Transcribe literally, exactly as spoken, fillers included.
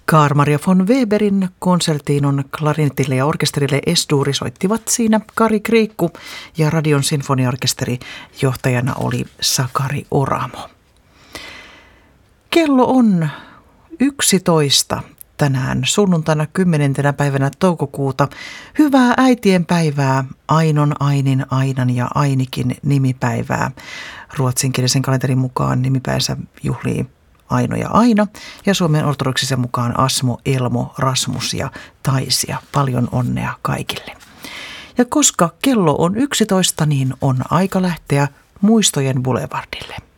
Carl Maria von Weberin konsertiinon klarinetille ja orkesterille S-duuri soittivat siinä Kari Kriikku ja Radion sinfoniaorkesteri johtajana oli Sakari Oramo. Kello on yksitoista tänään sunnuntaina kymmenentenä päivänä toukokuuta. Hyvää äitien päivää, Ainon, Ainin, Ainan ja Ainikin nimipäivää. Ruotsinkielisen kalenterin mukaan nimipäinsä juhlii Aino ja Aina ja Suomen ortodoksisen mukaan Asmo, Elmo, Rasmus ja Taisia. Paljon onnea kaikille. Ja koska kello on yksitoista, niin on aika lähteä muistojen boulevardille.